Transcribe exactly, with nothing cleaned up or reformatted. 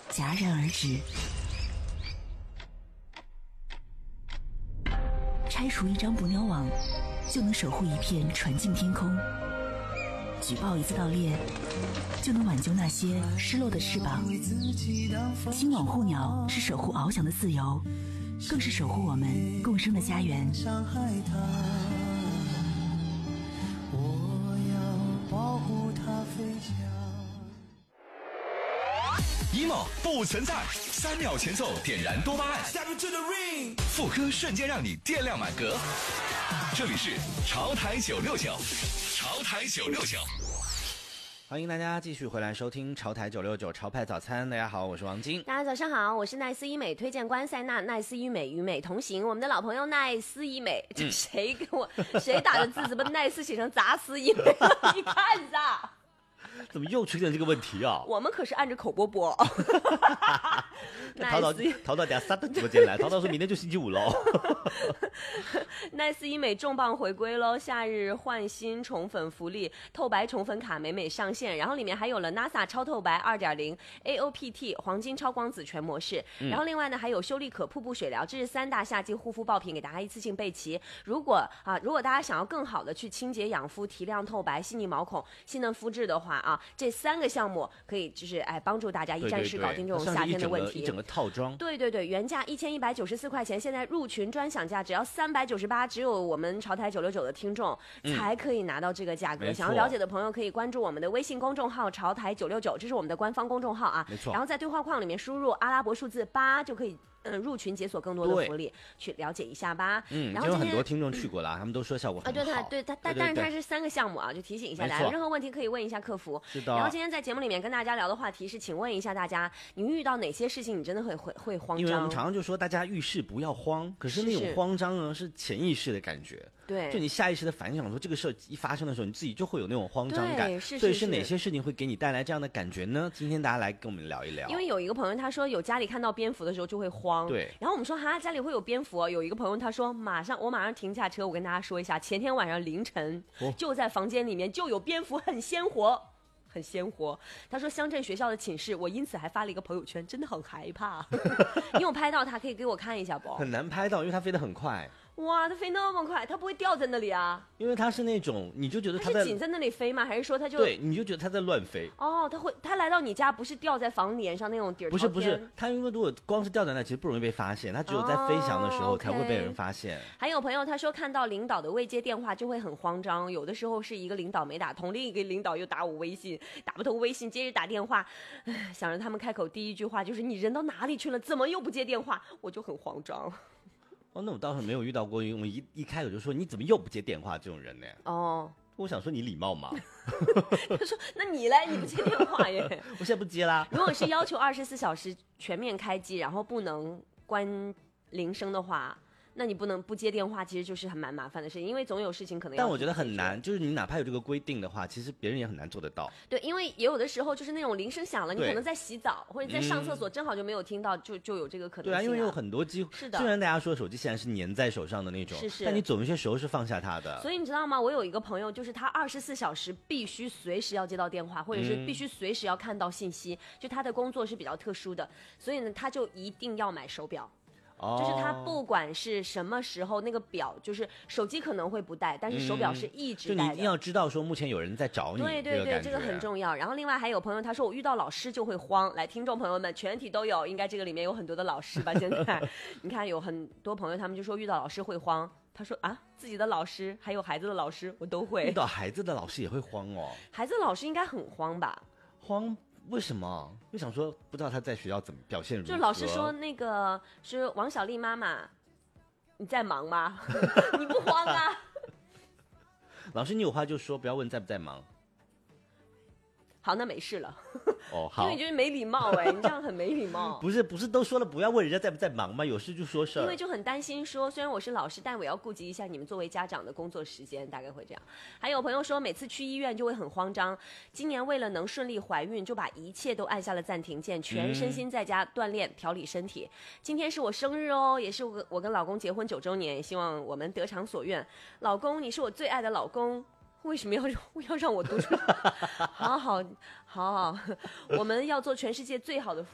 戛然而止。拆除一张捕鸟网，就能守护一片船尽天空；举报一次盗猎，就能挽救那些失落的翅膀。亲网护鸟是守护翱翔的自由，更是守护我们共生的家园。 我要保护它飞翔。 emo 不存在，三秒前奏点燃多巴胺，副歌瞬间让你电量满格。这里是潮台九六九，潮台九六九。 欢迎大家继续回来收听潮台九六九潮派早餐。大家好，我是王晶。 大家早上好，我是奈斯医美推荐官塞纳。奈斯医美与美同行，我们的老朋友奈斯医美，这谁给我、嗯、谁打的字怎么奈斯写成杂斯医美了？你看一下。 怎么又出现这个问题啊？ 我们可是按着口播播。 淘到淘到等下仨的直播间来，淘到说明天就星期五喽。 奈斯医美重磅回归喽！夏日焕新宠粉福利，透白宠粉卡美美上线，然后里面还有了 N A S A 超透白 二点零 A O P T 黄金超光子全模式，嗯、然后另外呢还有修丽可瀑布水疗，这是三大夏季护肤爆品，给大家一次性备齐。如果啊，如果大家想要更好的去清洁养肤、提亮透白、细腻毛孔、细嫩肤质的话啊，这三个项目可以就是哎帮助大家一站式搞定这种夏天的问题。 一整个套装。 对对对，原价一千一百九十四块钱，现在入群专享价只要三百九十八，只有我们潮台九六九的听众才可以拿到这个价格。嗯、想要了解的朋友可以关注我们的微信公众号潮台九六九，这是我们的官方公众号啊。 没错。 然后在对话框里面输入阿拉伯数字八就可以。嗯，入群解锁更多的福利，去了解一下吧。 嗯， 然后有很多听众去过了，嗯、他们都说效果很好。 啊，对他，对他，但但是它是三个项目啊，就提醒一下大家，有任何问题可以问一下客服。 是的。 然后今天在节目里面跟大家聊的话题是，请问一下大家，你遇到哪些事情你真的会会会慌张？ 因为我们常常就说大家遇事不要慌，可是那种慌张呢是潜意识的感觉。 对， 就你下意识的反应，想说这个事一发生的时候，你自己就会有那种慌张感。 是是是。 所以是哪些事情会给你带来这样的感觉呢？今天大家来跟我们聊一聊。 因为有一个朋友他说有家里看到蝙蝠的时候就会慌。 对。 然后我们说哈家里会有蝙蝠、哦，有一个朋友他说马上我马上停下车，我跟大家说一下，前天晚上凌晨、哦、就在房间里面就有蝙蝠，很鲜活。很鲜活，他说乡镇学校的寝室，我因此还发了一个朋友圈，真的很害怕。你有拍到他，可以给我看一下不？ 很难拍到，因为他飞得很快。 哇，它飞那么快，它不会掉在那里啊？ 因为它是那种，你就觉得它是紧在那里飞吗？还是说它就对，你就觉得它在乱飞？ 哦，它会，它来到你家不是掉在房檐上那种底儿？ 不是不是，它因为如果光是掉在那，其实不容易被发现，它只有在飞翔的时候才会被人发现。 哦 okay、还有朋友他说看到领导的未接电话就会很慌张，有的时候是一个领导没打通，另一个领导又打我微信，打不通微信，接着打电话，想着他们开口第一句话就是你人到哪里去了？怎么又不接电话？我就很慌张。 哦，那我倒是没有遇到过，因为我一一开口就说你怎么又不接电话这种人呢？ 哦， 我想说你礼貌吗？ 他说那你嘞，你不接电话耶？ 我现在不接啦。 如果是要求二十四小时全面开机，然后不能关铃声的话。那你不能不接电话，其实就是很蛮麻烦的事情，因为总有事情可能要。 但我觉得很难，就是你哪怕有这个规定的话，其实别人也很难做得到。 对，因为也有的时候就是那种铃声响了，你可能在洗澡或者在上厕所，正好就没有听到，嗯、就就有这个可能性、啊。 对啊，因为有很多机会。 是的。 虽然大家说手机现在是粘在手上的那种， 是是， 但你总有些时候是放下它的。 所以你知道吗？我有一个朋友，就是他二十四小时必须随时要接到电话，或者是必须随时要看到信息，嗯、就他的工作是比较特殊的，所以呢，他就一定要买手表。 哦、 就是他不管是什么时候，那个表就是手机可能会不带，但是手表是一直带的。 嗯、就你一定要知道说目前有人在找你。 对对对，这个很重要。然后另外还有朋友他说我遇到老师就会慌，来听众朋友们全体都有，应该这个里面有很多的老师吧？现在你看有很多朋友他们就说遇到老师会慌，他说啊自己的老师还有孩子的老师我都会。 遇到孩子的老师也会慌哦。 孩子的老师应该很慌吧？ 慌。为什么？就想说不知道他在学校怎么表现如何。 就老师说那个是王小丽妈妈，你在忙吗？你不慌啊？ 老师，你有话就说，不要问在不在忙。 好，那没事了。 哦，好， 因为你就是没礼貌哎、欸，你这样很没礼貌。 不是不是都说了不要问人家在不在忙吗？有事就说事儿。 因为就很担心说，虽然我是老师，但我要顾及一下你们作为家长的工作时间，大概会这样。还有朋友说，每次去医院就会很慌张。今年为了能顺利怀孕，就把一切都按下了暂停键，全身心在家锻炼调理身体。今天是我生日哦，也是我我跟老公结婚九周年，希望我们得偿所愿。老公，你是我最爱的老公。为什么要要让我读出来？好好好好，我们要做全世界最好的